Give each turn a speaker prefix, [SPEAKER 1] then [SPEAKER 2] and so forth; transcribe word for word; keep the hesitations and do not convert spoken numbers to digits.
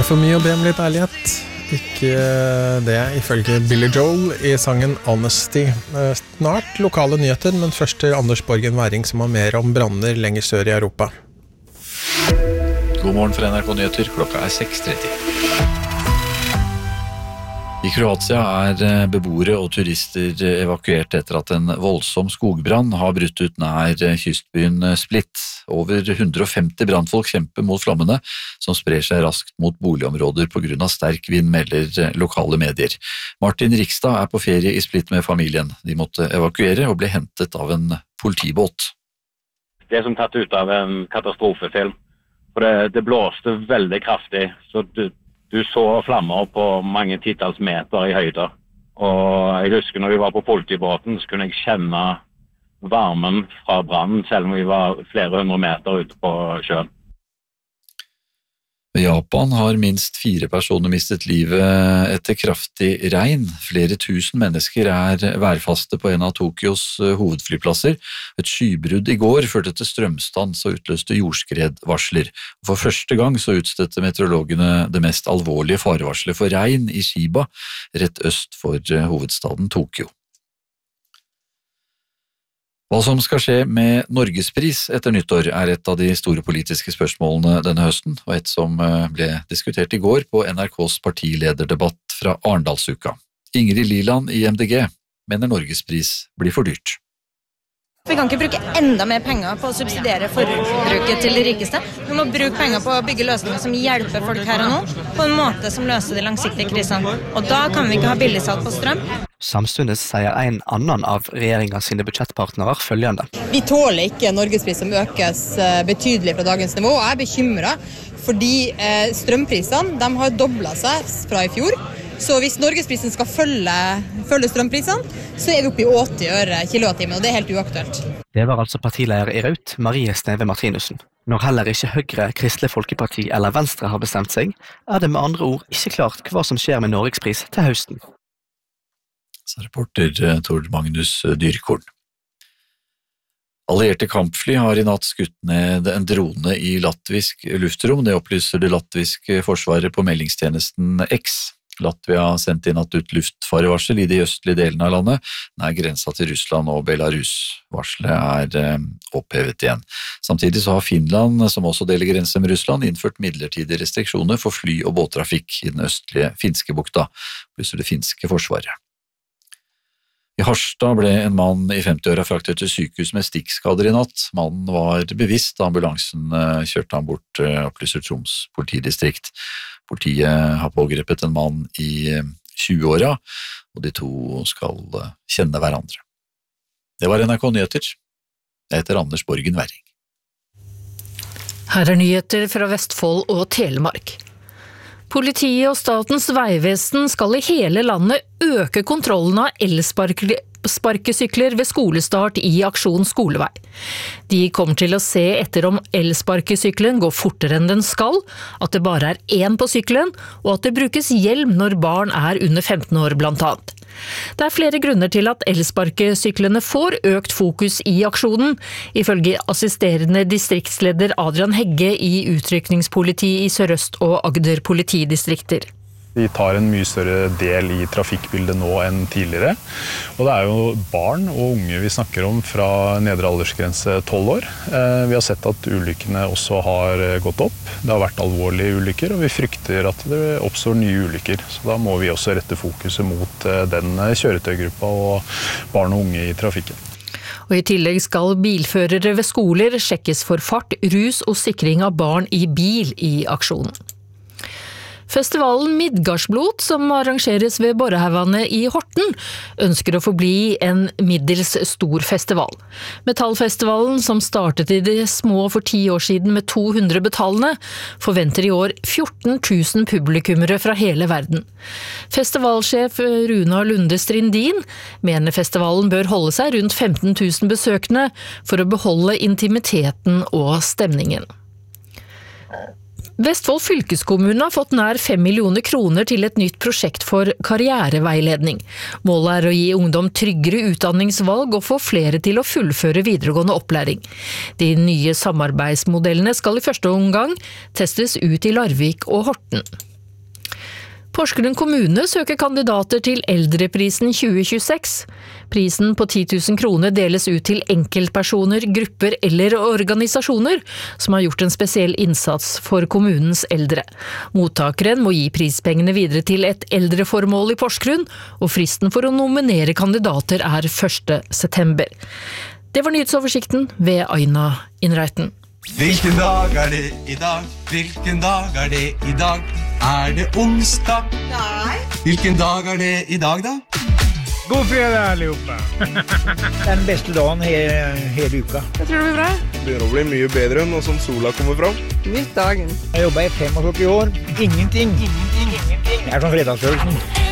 [SPEAKER 1] det for mye å be om litt ærlighet? Ikke det, ifølge Billy Joel i sangen Honesty. Snart lokale nyheter, men først til Anders Borgen Væring som har mer om branner lenger sør i Europa.
[SPEAKER 2] God morgen for N R K Nyheter, klokka er seks tretti. I Kroatia er beboere og turister evakuert etter at en voldsom skogbrann har brutt ut nær kystbyen Split. Over hundre og femti brannfolk kjemper mot flammene, som sprer seg raskt mot boligområder på grunn av sterk vind, melder lokale medier. Martin Rikstad er på ferie i Split med familien. De måtte evakuere og ble hentet av en politibåt.
[SPEAKER 3] Det er som tatt ut av en katastrofefilm. For det, det blåste veldig kraftig, så du Du så flammer på mange titalls meter i høyde. Og jeg husker når vi var på politibåten, så kunne jeg kjenne varmen fra brannen, selv om vi var flere hundre meter ute på sjøen.
[SPEAKER 2] Japan har minst fire personer mistet livet etter kraftig regn. Flere tusen mennesker er værfaste på en av Tokyos hovedflyplasser. Et skybrudd i går førte til strømstans og utløste jordskredvarsler. For første gang så utstedte meteorologene det mest alvorlige farevarselet for regn i Shiba, rett øst for hovedstaden Tokyo. Hva som skal skje med Norgespris etter nyttår er et av de store politiske spørsmålene denne høsten, og et som ble diskutert i går på N R K's partilederdebatt fra Arendalsuka. Ingrid Liland i M D G mener Norgespris blir for dyrt.
[SPEAKER 4] Vi kan ikke bruke enda mer penger på å subsidiere forbruket til de rikeste. Vi må bruke penger på å bygge løsninger som hjelper folk her og nå, på en måte som løser de langsiktige krisene. Og da kan vi ikke ha billigsalg på strøm.
[SPEAKER 5] Samtidig sier en annen av regjeringens sine budsjettpartnere følgende.
[SPEAKER 6] Vi tåler ikke Norgespris som økes betydelig fra dagens nivå, og jeg er bekymret fordi strømprisene de har doblet seg fra i fjor. Så hvis Norgesprisen skal følge, følge strømprisene, så er vi oppe i åtti øre kilowattimen, og det er helt uaktuelt.
[SPEAKER 5] Det var altså partileder i Raut, Marie Sneve Martinussen. Når heller ikke Høyre, Kristelig Folkeparti eller Venstre har bestemt seg, er det med andre ord ikke klart hva som skjer med Norgespris til høsten.
[SPEAKER 2] Så reporter Tord Magnus Dyrkorn. Allierte kampfly har i natt skutt ned en drone i latvisk luftrom. Det opplyser det latviske forsvaret på meldingstjenesten X. Latvia sendte inn natt ut luftfarevarsel i de østlige delene av landet, nær grensa til Russland og Belarus. Varselet er opphevet igjen. Samtidig så har Finland, som også deler grense med Russland, innført midlertidige restriksjoner for fly- og båttrafikk i den østlige finske bukta, plusser det finske forsvaret. I Harstad ble en mann i femti-åra fraktet til sykehus med stikkskader i natt. Mannen var bevisst da ambulansen kjørte han bort, opplyser Troms politidistrikt. Politiet har pågrepet en mann i tjue-åra, og de to skal kjenne hverandre. Det var N R K Nyheter. Jeg heter Anders Borgen Væring.
[SPEAKER 7] Her er nyheter fra Vestfold og Telemark. Politiet og Statens vegvesen skal i hele landet øke kontrollen av elsparkesykler ved skolestart i aksjon skolevei. De kommer til å se etter om elsparkesykkelen går fortere enn den skal, at det bare er én på sykkelen, og at det brukes hjelm når barn er under femten år blant annet. Det er flere grunner til at elsparkesyklene får økt fokus i aksjonen, ifølge assisterende distriktsleder Adrian Hegge i utrykningspoliti i Sør-Øst og Agder politidistrikter.
[SPEAKER 8] De tar en mye større del i trafikkbildet nå enn tidligere. Og det er jo barn og unge vi snakker om fra nedre aldersgrense tolv år. Vi har sett at ulykkene også har gått opp. Det har vært alvorlige ulykker, og vi frykter at det oppstår nye ulykker. Så da må vi også rette fokuset mot den kjøretøygruppa og barn og unge i trafikken.
[SPEAKER 7] Og i tillegg skal bilførere ved skoler sjekkes for fart, rus og sikring av barn i bil i aksjonen. Festivalen Midgardsblot, som arrangeres ved Borrehaugane i Horten, ønsker å forbli en middels stor festival. Metallfestivalen, som startet i det små for ti år siden med to hundre betalende, forventer i år fjorten tusen publikummere fra hele verden. Festivalsjef Runa Lunde Strindin mener festivalen bør holde seg rundt femten tusen besøkende for å beholde intimiteten og stemningen. Vestfold fylkeskommune har fått nær fem millioner kroner til et nytt prosjekt for karriereveiledning. Målet er å gi ungdom tryggere utdanningsvalg og få flere til å fullføre videregående opplæring. De nye samarbeidsmodellene skal i første omgang testes ut i Larvik og Horten. Porsgrunn kommune søker kandidater til Eldreprisen tjue tjueseks. Prisen på ti tusen kroner deles ut til enkeltpersoner, grupper eller organisasjoner som har gjort en spesiell innsats for kommunens eldre. Mottakeren må gi prispengene videre til et eldreformål i Porsgrunn, og fristen for å nominere kandidater er første september. Det var nyhetsoversikten ved Aina Innreiten.
[SPEAKER 9] Hvilken dag er det i dag? Hvilken dag er det i dag? Er det onsdag? Nei. Hvilken dag er det i dag da?
[SPEAKER 10] God fredag allihopa. Den beste dagen hele, hele uka.
[SPEAKER 11] Jeg tror det blir bra.
[SPEAKER 12] Det begynner å bli mye bedre nå som sola kommer fram.
[SPEAKER 11] Midt dagen.
[SPEAKER 10] Jeg jobber i femogførti år. Ingenting. Ingenting. Ingenting. Det er sånn fredagsfølelsen.